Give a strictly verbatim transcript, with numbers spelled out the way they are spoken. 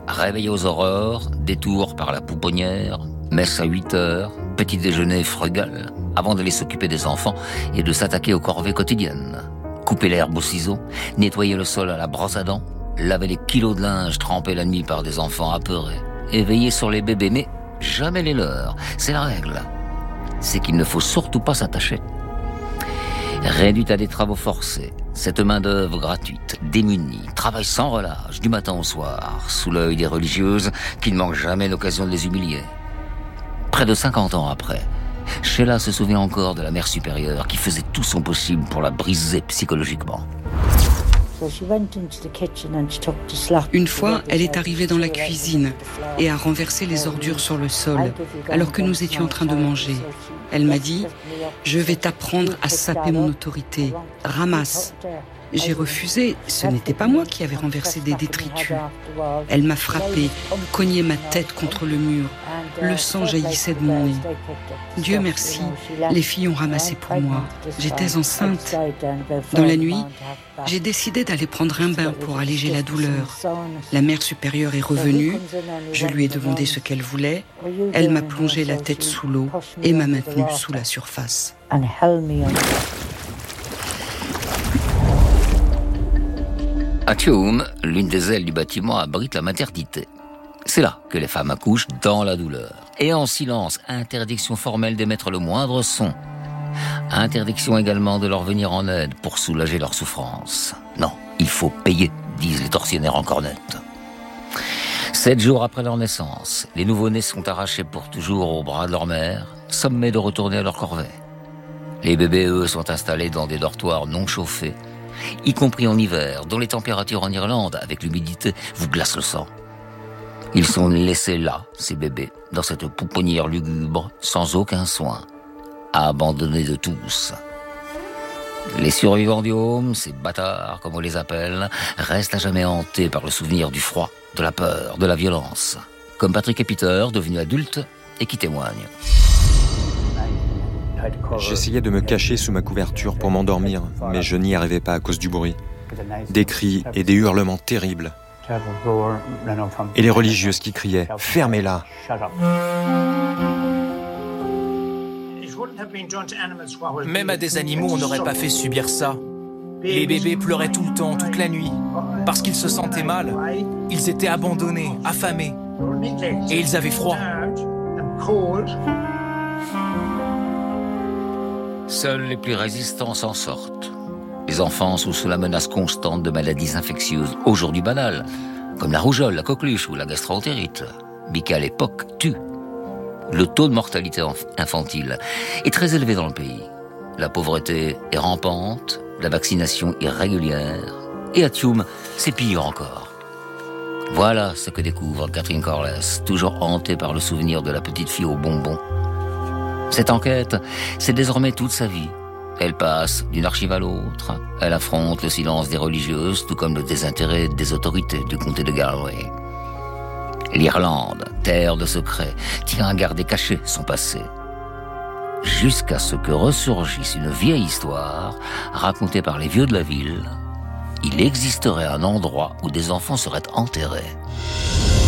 Réveil aux aurores, détour par la pouponnière, messe à huit heures, petit déjeuner frugal, avant d'aller s'occuper des enfants et de s'attaquer aux corvées quotidiennes. Couper l'herbe au ciseau, nettoyer le sol à la brosse à dents, laver les kilos de linge trempés la nuit par des enfants apeurés, et veiller sur les bébés, mais jamais les leurs. C'est la règle. C'est qu'il ne faut surtout pas s'attacher. Réduite à des travaux forcés, cette main-d'œuvre gratuite, démunie, travaille sans relâche, du matin au soir, sous l'œil des religieuses qui ne manquent jamais l'occasion de les humilier. Près de cinquante ans après, Sheila se souvient encore de la mère supérieure qui faisait tout son possible pour la briser psychologiquement. Une fois, elle est arrivée dans la cuisine et a renversé les ordures sur le sol, alors que nous étions en train de manger. Elle m'a dit « Je vais t'apprendre à saper mon autorité. Ramasse !» J'ai refusé, ce n'était pas moi qui avais renversé des détritus. Elle m'a frappé, cogné ma tête contre le mur. Le sang jaillissait de mon nez. Dieu merci, les filles ont ramassé pour moi. J'étais enceinte. Dans la nuit, j'ai décidé d'aller prendre un bain pour alléger la douleur. La mère supérieure est revenue, je lui ai demandé ce qu'elle voulait. Elle m'a plongé la tête sous l'eau et m'a maintenue sous la surface. À Tuam, l'une des ailes du bâtiment abrite la maternité. C'est là que les femmes accouchent dans la douleur. Et en silence, interdiction formelle d'émettre le moindre son. Interdiction également de leur venir en aide pour soulager leur souffrance. Non, il faut payer, disent les tortionnaires en cornette. Sept jours après leur naissance, les nouveau-nés sont arrachés pour toujours aux bras de leur mère, sommés de retourner à leur corvée. Les bébés, eux, sont installés dans des dortoirs non chauffés, y compris en hiver, dont les températures en Irlande, avec l'humidité, vous glacent le sang. Ils sont laissés là, ces bébés, dans cette pouponnière lugubre, sans aucun soin, abandonnés de tous. Les survivants du home, ces bâtards, comme on les appelle, restent à jamais hantés par le souvenir du froid, de la peur, de la violence. Comme Patrick et Peter, devenus adultes et qui témoignent. J'essayais de me cacher sous ma couverture pour m'endormir, mais je n'y arrivais pas à cause du bruit. Des cris et des hurlements terribles. Et les religieuses qui criaient « Fermez-la !» Même à des animaux, on n'aurait pas fait subir ça. Les bébés pleuraient tout le temps, toute la nuit, parce qu'ils se sentaient mal. Ils étaient abandonnés, affamés, et ils avaient froid. Seuls les plus résistants s'en sortent. Les enfants sont sous la menace constante de maladies infectieuses, aujourd'hui banales, comme la rougeole, la coqueluche ou la gastroentérite, mais qui à l'époque tuent. Le taux de mortalité infantile est très élevé dans le pays. La pauvreté est rampante, la vaccination irrégulière, et à Tuam, c'est pire encore. Voilà ce que découvre Catherine Corless, toujours hantée par le souvenir de la petite fille aux bonbons. Cette enquête, c'est désormais toute sa vie. Elle passe d'une archive à l'autre. Elle affronte le silence des religieuses, tout comme le désintérêt des autorités du comté de Galway. L'Irlande, terre de secrets, tient à garder caché son passé. Jusqu'à ce que ressurgisse une vieille histoire, racontée par les vieux de la ville. Il existerait un endroit où des enfants seraient enterrés.